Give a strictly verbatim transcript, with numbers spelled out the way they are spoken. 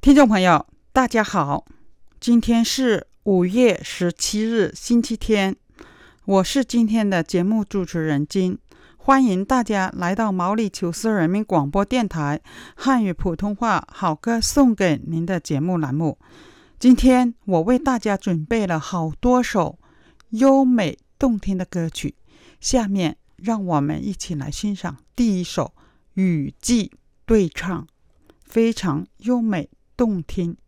听众朋友大家好，今天是五月十七日星期天，我是今天的节目主持人金，欢迎大家来到毛里求斯人民广播电台汉语普通话好歌送给您的节目栏目。今天我为大家准备了好多首优美动听的歌曲，下面让我们一起来欣赏第一首雨季对唱，非常优美动听。